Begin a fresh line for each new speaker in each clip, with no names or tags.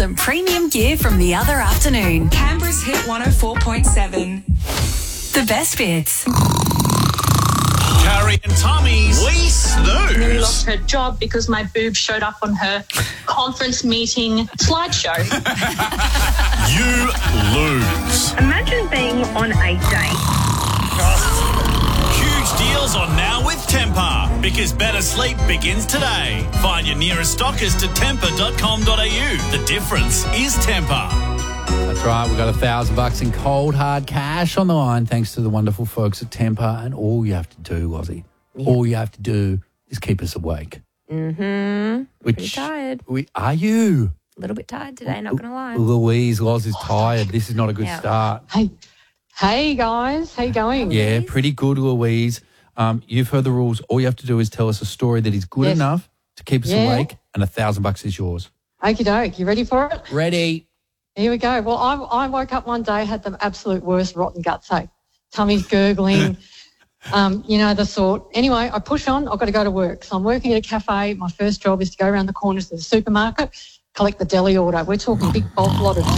some premium gear from the other afternoon.
Canberra's Hit 104.7.
The best bits.
Carrie and Tommy's We
Nearly
Snooze.
lost her job because my boob showed up on her conference meeting slideshow.
You lose.
Imagine being on a date.
Huge deals on now with Temper because better sleep begins today. Find your nearest stockist at temper.com.au. The difference is Temper.
That's right. We've got $1,000 in cold, hard cash on the line thanks to the wonderful folks at Temper. And all you have to do, Lozzie, all you have to do is keep us awake.
Mm-hmm. Pretty tired.
Are you?
A little bit tired today, not going to lie.
Louise, Loz is tired. This is not a good start.
Hey guys, how you going?
Yeah, pretty good, Louise. You've heard the rules. All you have to do is tell us a story that is good enough to keep us awake, and $1,000 is yours.
Okie doke. You ready for it?
Ready.
Here we go. Well, I woke up one day, had the absolute worst rotten gutsake. Tummy's gurgling, the sort. Anyway, I push on. I've got to go to work. So I'm working at a cafe. My first job is to go around the corners to the supermarket, collect the deli order. We're talking big bulk lot of...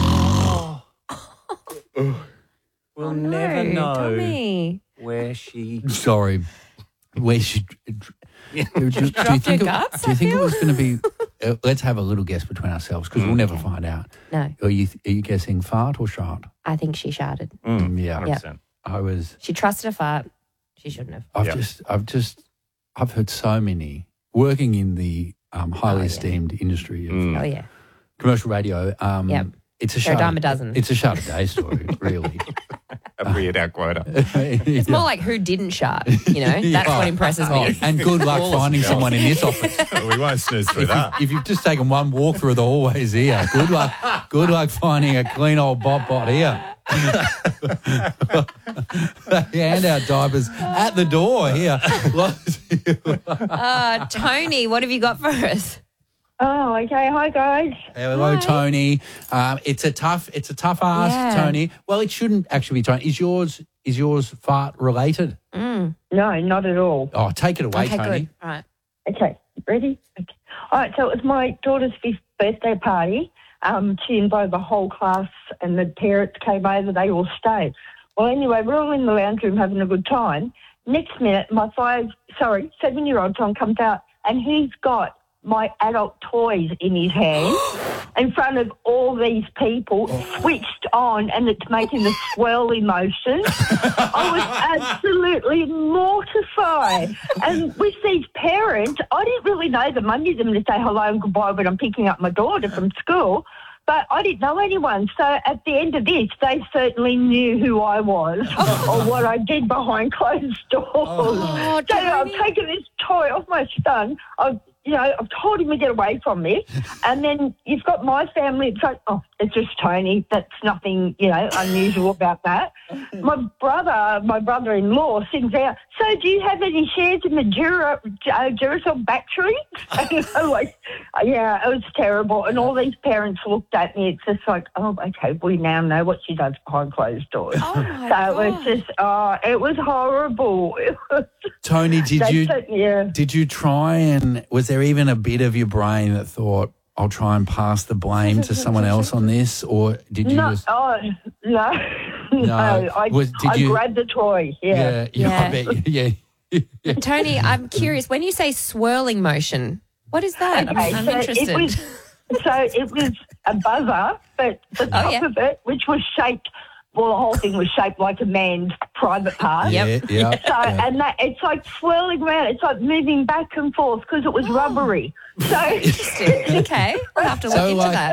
We'll never know
Tommy.
where she...
Sorry. Where she... Do you think it was going to be... let's have a little guess between ourselves because we'll never find out.
No.
Are you guessing fart or shart?
I think she sharted.
Yeah.
100%.
I was...
She trusted a fart. She shouldn't have.
I've heard so many working in the highly esteemed industry of commercial radio. It's a
They're a dime a dozen.
It's a shart a day story, really.
A weird out quota.
It's more like who didn't shart, That's what impresses me.
And good luck finding someone in this office.
We won't snooze through that.
If you've just taken one walk through the hallways here, good luck finding a clean old bot here. They hand out diapers at the door here.
Tony, what have you got for us?
Oh, okay. Hi, guys.
Hello, Tony. It's a tough ask, Tony. Well, it shouldn't actually be, Tony. Is yours fart related?
No, not at all.
Oh, take it away,
Okay,
Tony.
good. All right.
Okay, ready? Okay. All right, so it was my daughter's 5th birthday party. She invited the whole class and the parents came over. They all stayed. Well, anyway, we're all in the lounge room having a good time. Next minute, my 7-year-old son comes out and he's got my adult toys in his hand in front of all these people, switched on, and it's making the swirly motion. I was absolutely mortified. And with these parents, I didn't really know them. I knew them to say hello and goodbye when I'm picking up my daughter from school, but I didn't know anyone. So at the end of this, they certainly knew who I was or what I did behind closed doors. So I've taken this toy off my son. I've told him to get away from me. And then you've got my family. It's like, it's just Tony. That's nothing, unusual about that. My brother-in-law sings out, so do you have any shares in the Duracell battery? And I'm like, yeah, it was terrible. And all these parents looked at me. It's just like, oh, okay, we now know what she does behind closed doors.
Oh, my God.
It was just, it was horrible.
Tony, did you try and was there even a bit of your brain that thought, I'll try and pass the blame to someone else on this, or did you just...
Oh, no. I grabbed the toy,
I bet you,
Tony, I'm curious, when you say swirling motion, what is that?
Okay,
I'm interested.
It was a buzzer, but the top of it, which was shaped... Well, the whole thing was shaped like a man's private part.
And
that it's like swirling around. It's like moving back and forth because it was rubbery. So
Interesting. Okay, we'll have to look into that.